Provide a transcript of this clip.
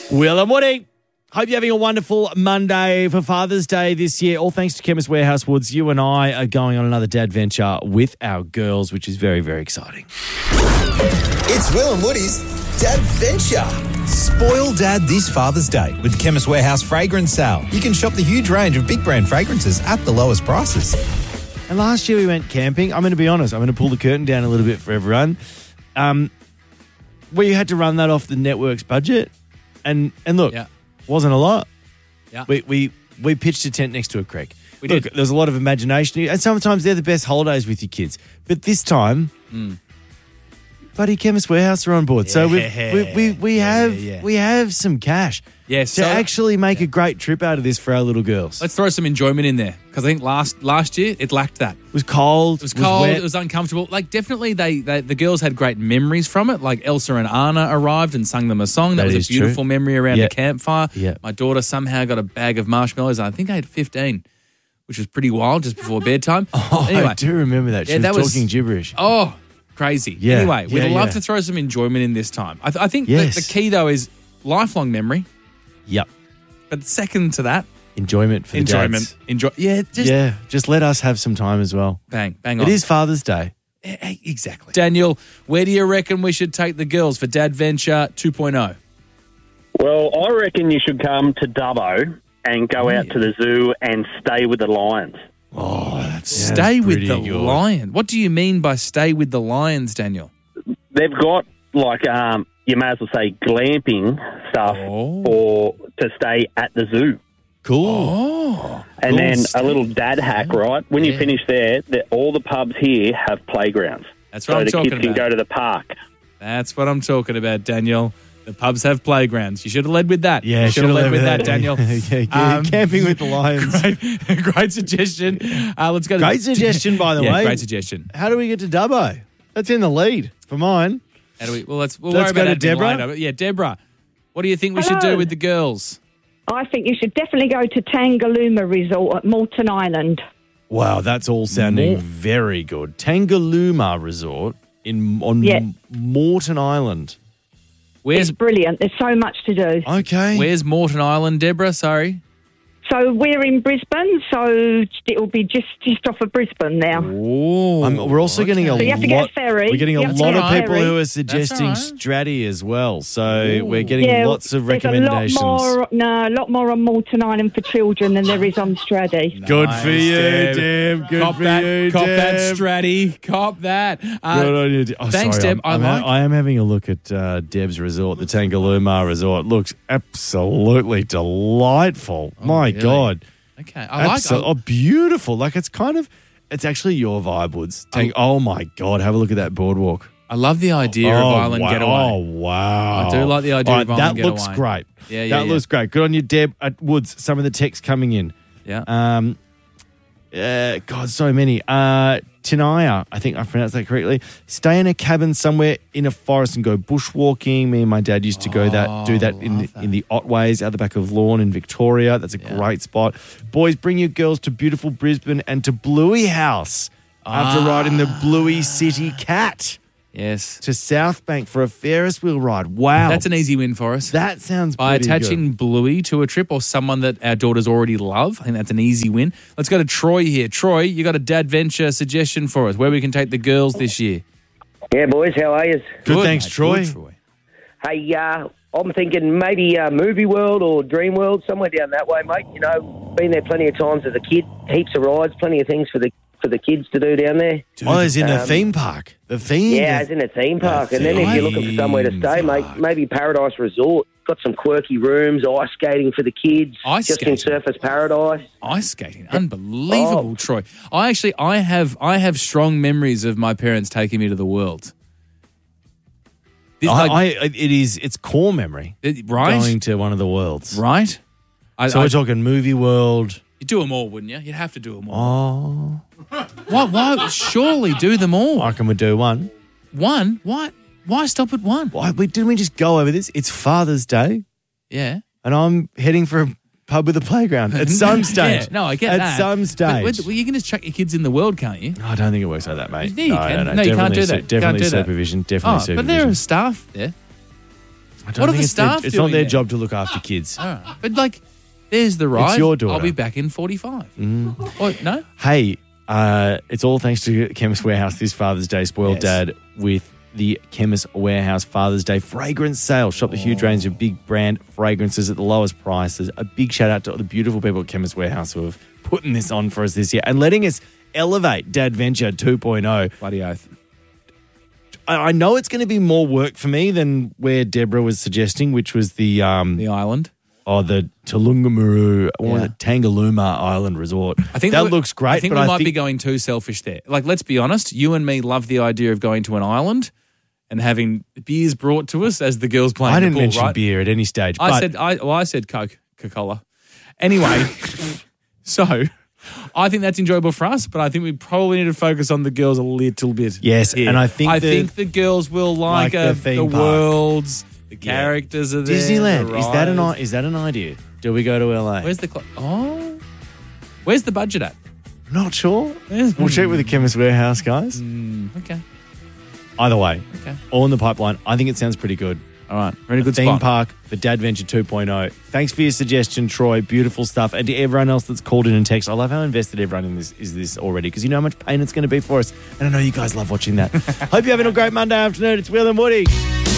Will and Woody. Hope you're having a wonderful Monday for Father's Day this year. All thanks to Chemist Warehouse Woods. You and I are going on another dad venture with our girls, which is very, very exciting. It's Will and Woody's Dad Venture. Spoil Dad this Father's Day with Chemist Warehouse Fragrance Sale. You can shop the huge range of big brand fragrances at the lowest prices. And last year we went camping. I'm going to be honest. I'm going to pull the curtain down a little bit for everyone. We had to run that off the network's budget. And look, wasn't a lot. Yeah. We pitched a tent next to a creek. We Look, did. there's a lot of imagination. And sometimes they're the best holidays with your kids. But this time, Buddy Chemist Warehouse are on board. So we have some cash Yes. to actually make a great trip out of this for our little girls. Let's throw some enjoyment in there because I think last year it lacked that. It was cold. It was cold. wet. It was uncomfortable. Like definitely, the girls had great memories from it. Like Elsa and Anna arrived and sung them a song. That was is a beautiful true. memory around Yeah. the campfire. Yeah. My daughter somehow got a bag of marshmallows. I think I had 15, which was pretty wild just before bedtime. Anyway, I do remember that. She was talking gibberish. Oh, crazy. Yeah. Anyway, we'd Yeah, love yeah. to throw some enjoyment in this time. I think Yes. the key though is lifelong memory. Yep. But second to that, Enjoyment for the dads. Enjoy. Yeah, Just let us have some time as well. bang on. It is Father's Day. Exactly. Daniel, where do you reckon we should take the girls for Dad Venture 2.0? Well, I reckon you should come to Dubbo and go out to the zoo and stay with the lions. Oh, that's Stay with pretty the good. lion. What do you mean by stay with the lions, Daniel? They've got, you may as well say glamping stuff to stay at the zoo. Cool. Oh. And then a little dad hack, right? When you finish there, all the pubs here have playgrounds. That's what so I'm the talking kids can about. go to the park. That's what I'm talking about, Daniel. The pubs have playgrounds. You should have led with that. Yeah, you should have led with that, Daniel. Camping with the lions. Great suggestion. Let's go. Great suggestion, by the way. Great suggestion. How do we get to Dubbo? That's in the lead for mine. How do we? Well, we'll Let's worry go about to admin Deborah. later. But yeah, Deborah. What do you think we should do Hello. with the girls? I think you should definitely go to Tangalooma Resort at Moreton Island. Wow, that's all sounding very good. Tangalooma Resort on Moreton Island. Where's It's brilliant. There's so much to do. Okay. Where's Moreton Island, Deborah? Sorry. So we're in Brisbane, so it'll be just off of Brisbane now. Oh, we're also getting a So you have to get a lot. ferry. We're getting a You have to lot get of a people ferry. who are suggesting That's all Stratty as well. So we're getting lots of recommendations. A lot more on Moreton Island for children than there is on Straddy. Good for you, Deb. Deb. Good Cop for that. you, Cop that, Deb. Stratty. Cop that. Good on you, Deb. Oh, Thanks, sorry, Deb. I am having a look at Deb's resort, the Tangalooma Resort. Looks absolutely delightful. My really? God. Okay, I like. Oh, beautiful. Like it's actually your vibe, Woods. Oh my God, have a look at that boardwalk. I love the idea of Island wow. Getaway. Oh, wow. I do like the idea All of right, Island that looks Getaway. great. Yeah, That yeah. looks great. Good on you, Deb. At Woods, some of the texts coming in. Yeah. God, so many. Tinaya, I think I pronounced that correctly. Stay in a cabin somewhere in a forest and go bushwalking. Me and my dad used to do that in the Otways out the back of Lorne in Victoria. That's a great spot. Boys, bring your girls to beautiful Brisbane and to Bluey House after riding the Bluey City Cat. Yes. To South Bank for a Ferris wheel ride. Wow. That's an easy win for us. That sounds By pretty attaching good. Bluey to a trip or someone that our daughters already love, I think that's an easy win. Let's go to Troy here. Troy, you got a Dad Venture suggestion for us, where we can take the girls this year? Yeah, boys, how are you? Good, thanks, mate. Troy. Good, Troy. Hey, I'm thinking maybe Movie World or Dream World, somewhere down that way, mate. You know, been there plenty of times as a kid. Heaps of rides, plenty of things for the kids to do down there. Oh, it's in the theme park. The theme? Yeah, it's in a theme park. And then if you're looking for somewhere to stay, mate, maybe Paradise Resort. Got some quirky rooms, ice skating for the kids. Ice just in skating? Surfers Paradise. Ice skating, unbelievable, Troy. I have strong memories of my parents taking me to the world. It's core memory. Right? Going to one of the worlds. Right? So we're talking Movie World. You'd do them all, wouldn't you? You'd have to do them all. Oh. Why? Surely do them all. I reckon we do one. One? Why stop at one? Didn't we just go over this? It's Father's Day, Yeah. and I'm heading for a pub with a playground at some stage. Yeah, no, I get that. At some stage. But you can just chuck your kids in the world, can't you? I don't think it works like that, mate. Yeah, you can. No, you can't Definitely do that. Definitely Can't do that. supervision. Definitely supervision. But there are staff there. What are the staff It's doing not their there? job to look after kids. All right. But like, there's the ride. your daughter. I'll be back in 45. What? No? Hey, it's all thanks to Chemist Warehouse this Father's Day. Spoiled Dad with the Chemist Warehouse Father's Day fragrance sale. Shop the huge range of big brand fragrances at the lowest prices. A big shout out to all the beautiful people at Chemist Warehouse who have putting this on for us this year and letting us elevate Dad Venture 2.0. Bloody oath. I know it's going to be more work for me than where Deborah was suggesting, which was the island. Oh, the Tulungamuru, or was it Tangaluma Island Resort. I think that looks great. I think but we might be going too selfish there. Like, let's be honest, you and me love the idea of going to an island and having beers brought to us as the girls playing I the didn't pool, mention right? beer at any stage. I but said Coca-Cola. Anyway, so I think that's enjoyable for us, but I think we probably need to focus on the girls a little bit. Yes, here. and I think the girls will like the theme the park. worlds, the characters are there. Disneyland, the is that an idea? Do we go to LA? Where's the where's the budget at? Not sure. We'll check with the Chemist Warehouse guys. Okay. Either way, Okay. all in the pipeline. I think it sounds pretty good. All right. Very good Theme spot. park for Dad Venture 2.0. Thanks for your suggestion, Troy. Beautiful stuff. And to everyone else that's called in and text, I love how invested everyone in this is already because you know how much pain it's going to be for us. And I know you guys love watching that. Hope you're having a great Monday afternoon. It's Will and Woody.